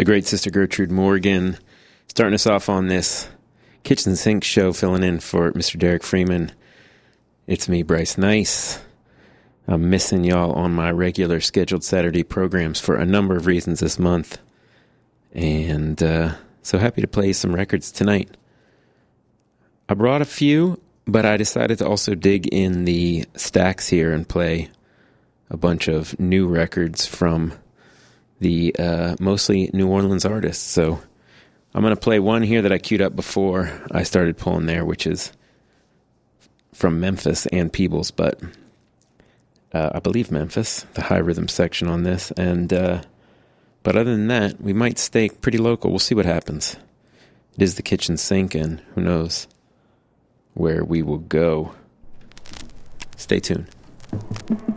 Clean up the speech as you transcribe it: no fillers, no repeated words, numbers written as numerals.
great Sister Gertrude Morgan, starting us off on this kitchen sink show, filling in for Mr. Derek Freeman. It's me, Bryce Nice. I'm missing y'all on my regular scheduled Saturday programs for a number of reasons this month. And so happy to play some records tonight. I brought a few, but I decided to also dig in the stacks here and play a bunch of new records from the mostly New Orleans artists. So I'm going to play one here that I queued up before I started pulling there, which is from Memphis and Peebles, but I believe Memphis, the high rhythm section on this. And but other than that, we might stay pretty local. We'll see what happens. It is the kitchen sink, and who knows where we will go. Stay tuned.